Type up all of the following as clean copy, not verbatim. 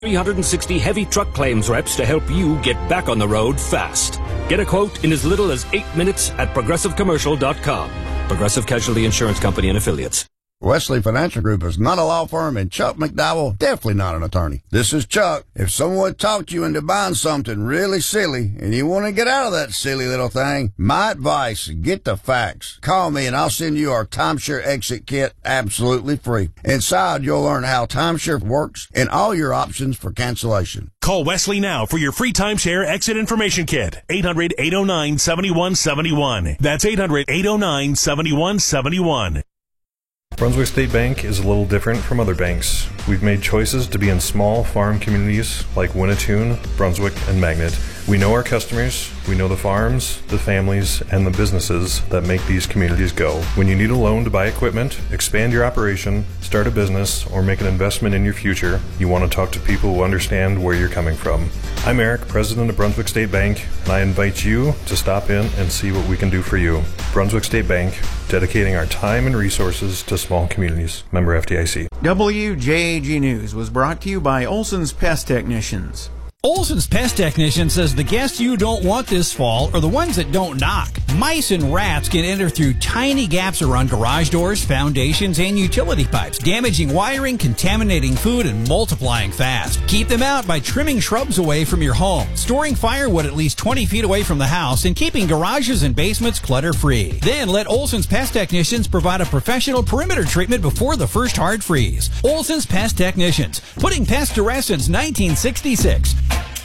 360 heavy truck claims reps to help you get back on the road fast. Get a quote in as little as 8 minutes at ProgressiveCommercial.com. Progressive Casualty Insurance Company and Affiliates. Wesley Financial Group is not a law firm, and Chuck McDowell definitely not an attorney. This is Chuck. If someone talked you into buying something really silly and you want to get out of that silly little thing, my advice, get the facts. Call me and I'll send you our timeshare exit kit absolutely free. Inside, you'll learn how timeshare works and all your options for cancellation. Call Wesley now for your free timeshare exit information kit. 800-809-7171. That's 800-809-7171. Brunswick State Bank is a little different from other banks. We've made choices to be in small farm communities like Winnetoon, Brunswick, and Magnet. We know our customers, we know the farms, the families, and the businesses that make these communities go. When you need a loan to buy equipment, expand your operation, start a business, or make an investment in your future, you want to talk to people who understand where you're coming from. I'm Eric, President of Brunswick State Bank, and I invite you to stop in and see what we can do for you. Brunswick State Bank, dedicating our time and resources to small communities. Member FDIC. WJAG News was brought to you by Olson's Pest Technicians. Olson's Pest Technician says the guests you don't want this fall are the ones that don't knock. Mice and rats can enter through tiny gaps around garage doors, foundations, and utility pipes, damaging wiring, contaminating food, and multiplying fast. Keep them out by trimming shrubs away from your home, storing firewood at least 20 feet away from the house, and keeping garages and basements clutter-free. Then let Olson's Pest Technicians provide a professional perimeter treatment before the first hard freeze. Olson's Pest Technicians, putting pests to rest since 1966.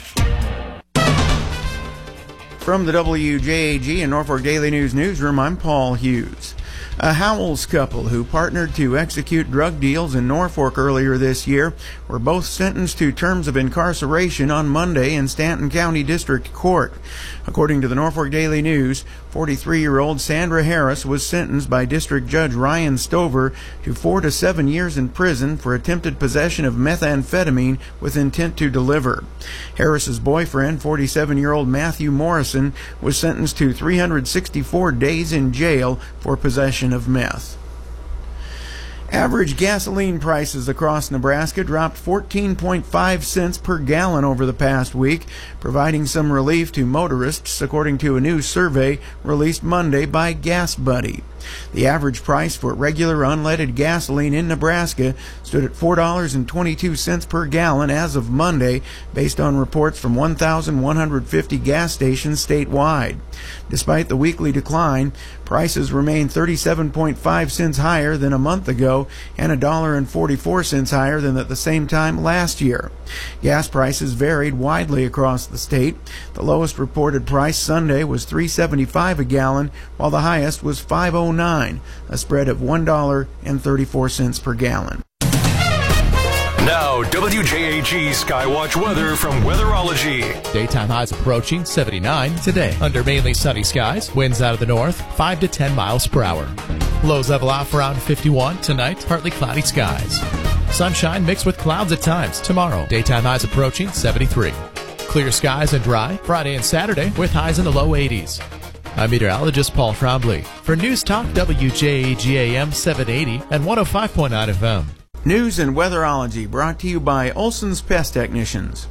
From the WJAG and Norfolk Daily News newsroom, I'm Paul Hughes. A Howells couple who partnered to execute drug deals in Norfolk earlier this year were both sentenced to terms of incarceration on Monday in Stanton County District Court. According to the Norfolk Daily News, 43-year-old Sandra Harris was sentenced by District Judge Ryan Stover to 4 to 7 years in prison for attempted possession of methamphetamine with intent to deliver. Harris's boyfriend, 47-year-old Matthew Morrison, was sentenced to 364 days in jail for possession of meth. Average gasoline prices across Nebraska dropped 14.5 cents per gallon over the past week, providing some relief to motorists, according to a new survey released Monday by GasBuddy. The average price for regular unleaded gasoline in Nebraska stood at $4.22 per gallon as of Monday, based on reports from 1,150 gas stations statewide. Despite the weekly decline, prices remain 37.5 cents higher than a month ago and $1.44 higher than at the same time last year. Gas prices varied widely across the state. The lowest reported price Sunday was $3.75 a gallon, while the highest was $5.09, a spread of $1.34 per gallon. Now, WJAG Skywatch weather from Weatherology. Daytime highs approaching 79 today. Under mainly sunny skies, winds out of the north 5 to 10 miles per hour. Lows level off around 51 tonight, partly cloudy skies. Sunshine mixed with clouds at times tomorrow. Daytime highs approaching 73. Clear skies and dry Friday and Saturday with highs in the low 80s. I'm meteorologist Paul Trombley for News Talk WJAG AM 780 and 105.9 FM. News and Weatherology brought to you by Olson's Pest Technicians.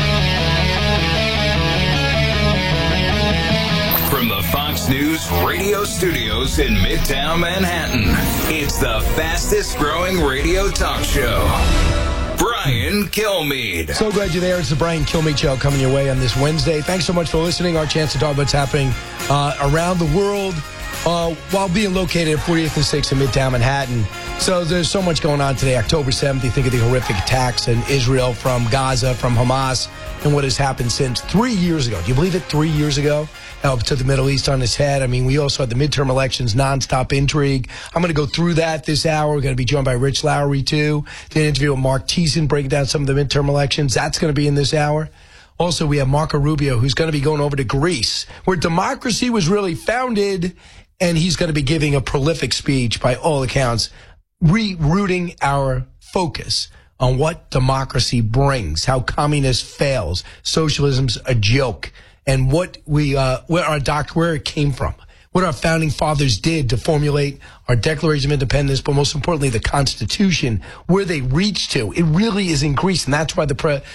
From the Fox News radio studios in Midtown Manhattan, it's the fastest growing radio talk show. Brian Kilmeade. So glad you're there. It's the Brian Kilmeade Show coming your way on this Wednesday. Thanks so much for listening. Our chance to talk about what's happening around the world while being located at 40th and 6th in Midtown Manhattan. So there's so much going on today. October 7th, you think of the horrific attacks in Israel from Gaza, from Hamas, and what has happened since 3 years ago. Do you believe it? 3 years ago? To the Middle East on its head. I mean, we also had the midterm elections, nonstop intrigue. I'm going to go through that this hour. We're going to be joined by Rich Lowry, too. Did an interview with Mark Thiessen, breaking down some of the midterm elections. That's going to be in this hour. Also, we have Marco Rubio, who's going to be going over to Greece, where democracy was really founded, and he's going to be giving a prolific speech, by all accounts, rerouting our focus on what democracy brings, how communism fails, socialism's a joke, and where it came from. what our founding fathers did to formulate our Declaration of Independence, but most importantly, the Constitution, where they reached to. It really is increased, and that's why